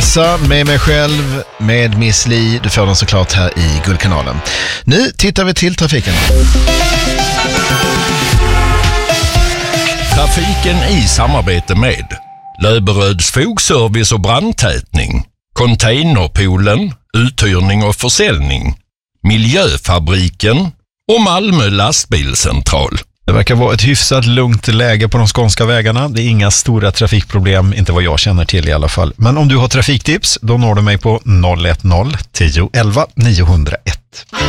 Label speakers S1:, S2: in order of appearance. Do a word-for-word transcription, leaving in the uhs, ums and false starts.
S1: resa med mig själv, med Miss Li. Du får den såklart här i Guldkanalen. Nu tittar vi till trafiken.
S2: Trafiken i samarbete med Löberöds fogservice och brandtätning, Containerpoolen, uthyrning och försäljning, Miljöfabriken och Malmö lastbilscentral.
S3: Det verkar vara ett hyfsat lugnt läge på de skånska vägarna. Det är inga stora trafikproblem, inte vad jag känner till i alla fall. Men om du har trafiktips, då når du mig på noll ett noll tio elva niohundraett.